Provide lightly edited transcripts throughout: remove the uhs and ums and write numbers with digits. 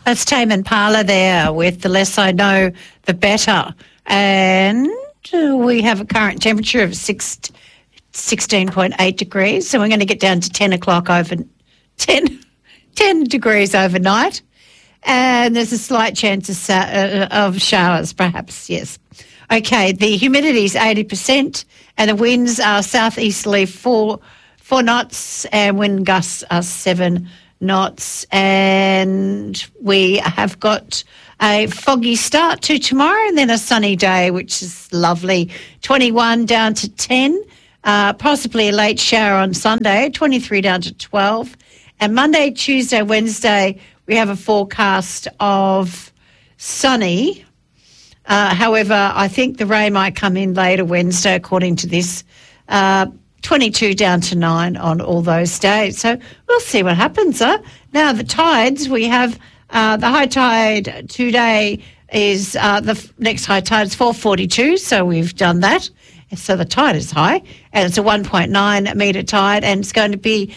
That's Tame Impala there with The Less I Know, The Better. And we have a current temperature of 16.8 degrees. So we're going to get down to 10 degrees overnight. And there's a slight chance of showers, perhaps, yes. Okay, the humidity is 80% and the winds are southeasterly 4 knots and wind gusts are 7 knots. And we have got a foggy start to tomorrow and then a sunny day, which is lovely. 21 down to 10, possibly a late shower on Sunday, 23 down to 12. And Monday, Tuesday, Wednesday, we have a forecast of sunny. However, I think the rain might come in later Wednesday, according to this. 22 down to 9 on all those days. So we'll see what happens. Now, the tides, we have the high tide today is the next high tide is 4:42, so we've done that. So the tide is high, and it's a 1.9 metre tide, and it's going to be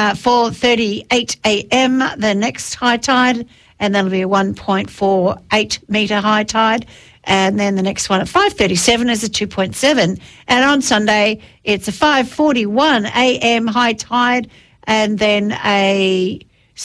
4:38 a.m. the next high tide, and that'll be a 1.48 metre high tide. And then the next one at 5:37 is a 2.7. And on Sunday, it's a 5:41 a.m. high tide and then a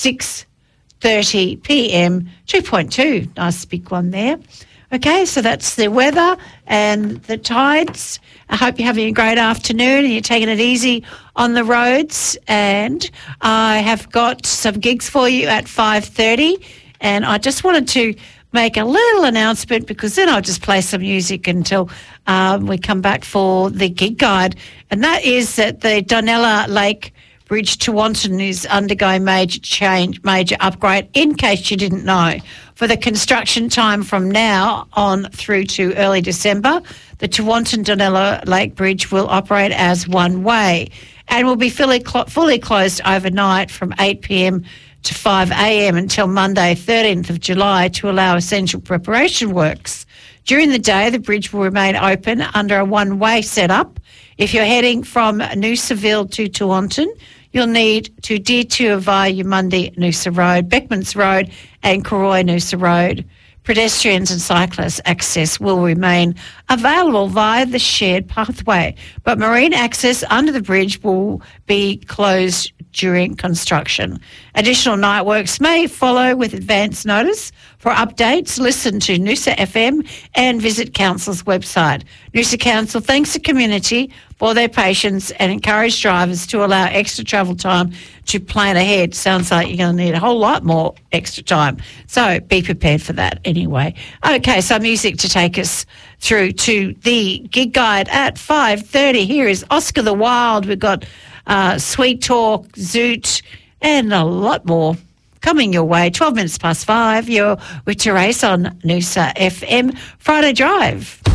6:30 p.m. 2.2. Nice big one there. Okay, so that's the weather and the tides. I hope you're having a great afternoon and you're taking it easy on the roads. And I have got some gigs for you at 5:30. And I just wanted to make a little announcement because then I'll just play some music until we come back for the gig guide. And that is that the Donella Lake Bridge to Wanton is undergoing major upgrade, in case you didn't know. For the construction time from now on through to early December, the Tewantin Donella Lake Bridge will operate as one way and will be fully closed overnight from 8 p.m. to 5 a.m. until Monday, 13th of July, to allow essential preparation works. During the day, the bridge will remain open under a one-way setup. If you're heading from Noosaville to Tewantin, you'll need to detour via Yamundi Noosa Road, Beckmans Road and Koroy Noosa Road. Pedestrians and cyclists access will remain available via the shared pathway, but marine access under the bridge will be closed during construction. Additional night works may follow with advance notice. For updates, listen to Noosa FM and visit Council's website. Noosa Council thanks the community for their patience and encourage drivers to allow extra travel time to plan ahead. Sounds like you're going to need a whole lot more extra time. So be prepared for that anyway. Okay, so music to take us through to the gig guide at 5:30. Here is Oscar the Wild. We've got Sweet Talk, Zoot, and a lot more coming your way. 12 minutes past 5. You're with Therese on Noosa FM Friday Drive.